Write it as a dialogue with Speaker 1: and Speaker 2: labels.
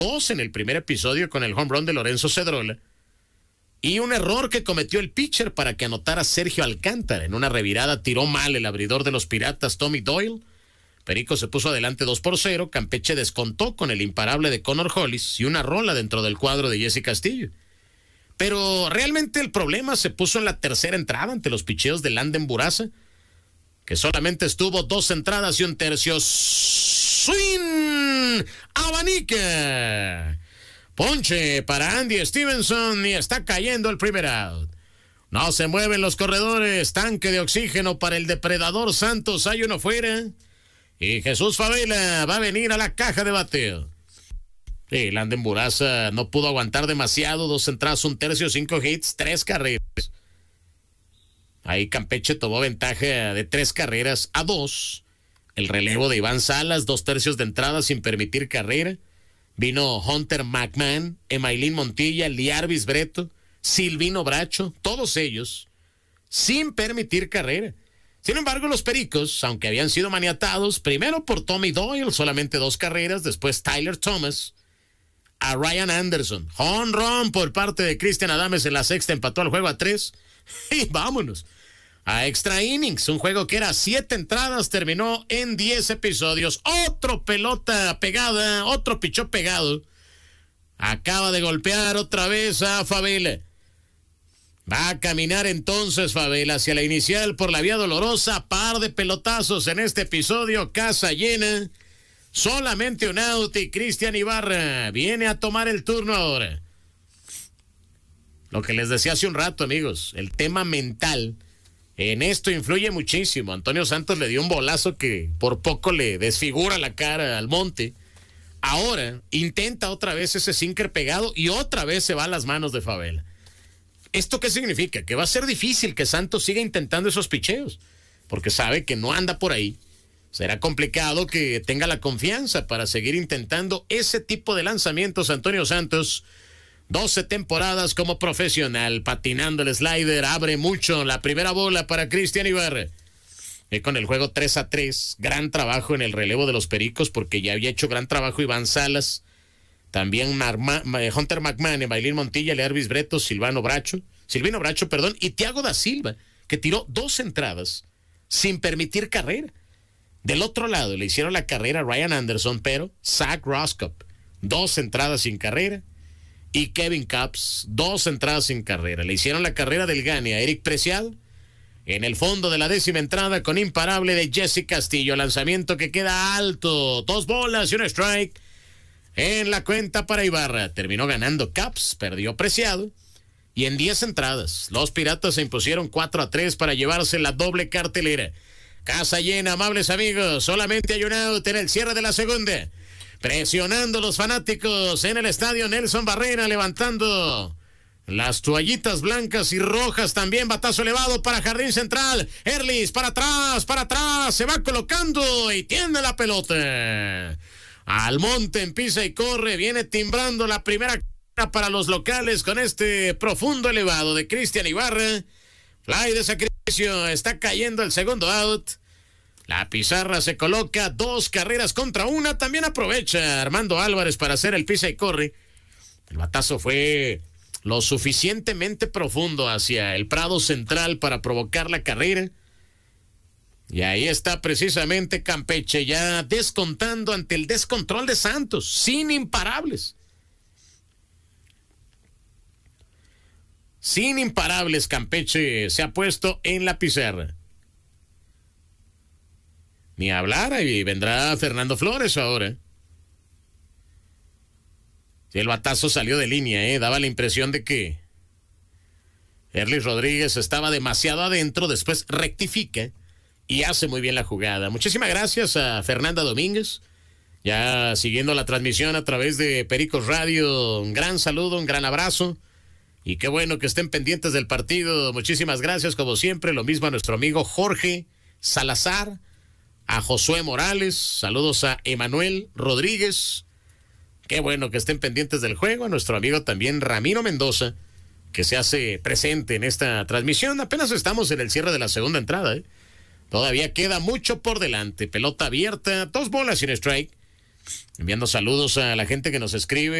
Speaker 1: 2 en el primer episodio con el home run de Lorenzo Cedrola. Y un error que cometió el pitcher para que anotara Sergio Alcántara. En una revirada tiró mal el abridor de los Piratas, Tommy Doyle. Perico se puso adelante 2-0. Campeche descontó con el imparable de Connor Hollis y una rola dentro del cuadro de Jesse Castillo. Pero realmente el problema se puso en la tercera entrada ante los picheos de Landen Buraza, que solamente estuvo 2 entradas y un tercio. ¡Swing! ¡Abanica! Ponche para Andy Stevenson y está cayendo el primer out. No se mueven los corredores. Tanque de oxígeno para el depredador Santos. Hay uno fuera. Y Jesús Favela va a venir a la caja de bateo. Sí, Landen Buraza no pudo aguantar demasiado. 2 entradas, un tercio, 5 hits, 3 carreras. Ahí Campeche tomó ventaja de 3 carreras a 2. El relevo de Iván Salas, 2 tercios de entrada sin permitir carrera. Vino Hunter McMahon, Emailín Montilla, Liarvis Breto, Silvino Bracho, todos ellos sin permitir carrera. Sin embargo, los Pericos, aunque habían sido maniatados, primero por Tommy Doyle, solamente 2 carreras, después Tyler Thomas, a Ryan Anderson, home run por parte de Cristian Adames en la sexta, empató el juego a 3, y vámonos a extra innings, un juego que era 7 entradas, terminó en 10 episodios. Otro pelota pegada, otro pichó pegado, acaba de golpear otra vez a Favela. Va a caminar entonces Favela hacia la inicial por la vía dolorosa. Par de pelotazos en este episodio, casa llena, solamente un out y Cristian Ibarra viene a tomar el turno ahora. Lo que les decía hace un rato, amigos, el tema mental en esto influye muchísimo. Antonio Santos le dio un bolazo que por poco le desfigura la cara al Monte. Ahora intenta otra vez ese sinker pegado y otra vez se va a las manos de Favela. ¿Esto qué significa? Que va a ser difícil que Santos siga intentando esos picheos, porque sabe que no anda por ahí. Será complicado que tenga la confianza para seguir intentando ese tipo de lanzamientos. Antonio Santos, 12 temporadas como profesional, patinando el slider, abre mucho la primera bola para Cristian Ibarra. Y con el juego 3-3, gran trabajo en el relevo de los Pericos, porque ya había hecho gran trabajo Iván Salas, también Hunter McMahon, Emailín Montilla, Liarvis Breto, Silvino Bracho, y Thiago da Silva, que tiró 2 entradas sin permitir carrera. Del otro lado le hicieron la carrera a Ryan Anderson, pero Zach Roscop, 2 entradas sin carrera, y Kevin Cubs, 2 entradas sin carrera. Le hicieron la carrera del Gane a Eric Preciado en el fondo de la 10ª entrada con imparable de Jesse Castillo. Lanzamiento que queda alto, 2 bolas y un strike en la cuenta para Ibarra. Terminó ganando Cubs, perdió Preciado. Y en 10 entradas, los Piratas se impusieron 4-3 para llevarse la doble cartelera. Casa llena, amables amigos. Solamente hay un out en el cierre de la segunda. Presionando los fanáticos en el estadio Nelson Barrera, levantando las toallitas blancas y rojas también. Batazo elevado para Jardín Central. Erlis para atrás, se va colocando y tiene la pelota. Almonte en pisa y corre, viene timbrando la primera para los locales con este profundo elevado de Cristian Ibarra. Fly de sacrificio, está cayendo el segundo out. La pizarra se coloca 2 carreras contra 1. También aprovecha Armando Álvarez para hacer el pisa y corre. El batazo fue lo suficientemente profundo hacia el prado central para provocar la carrera. Y ahí está precisamente Campeche ya descontando ante el descontrol de Santos, sin imparables. Sin imparables, Campeche se ha puesto en la pizarra. Ni hablar, ahí vendrá Fernando Flores ahora. Si el batazo salió de línea, daba la impresión de que Erlis Rodríguez estaba demasiado adentro, después rectifica y hace muy bien la jugada. Muchísimas gracias a Fernanda Domínguez, ya siguiendo la transmisión a través de Pericos Radio. Un gran saludo, un gran abrazo. Y qué bueno que estén pendientes del partido. Muchísimas gracias, como siempre. Lo mismo a nuestro amigo Jorge Salazar, a Josué Morales, saludos a Emanuel Rodríguez. Qué bueno que estén pendientes del juego. A nuestro amigo también Ramiro Mendoza, que se hace presente en esta transmisión. Apenas estamos en el cierre de la segunda entrada. Todavía queda mucho por delante. Pelota abierta, 2 bolas sin strike. Enviando saludos a la gente que nos escribe.